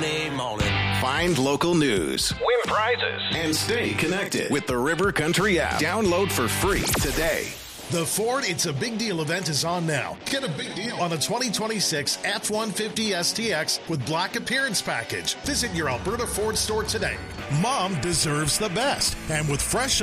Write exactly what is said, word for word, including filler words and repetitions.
Sunday morning. Find local news, win prizes, and stay connected with the River Country app. Download for free today. The Ford It's a Big Deal event is on now. Get a big deal on a twenty twenty-six F one fifty S T X with Black Appearance Package. Visit your Alberta Ford store today. Mom deserves the best. And with fresh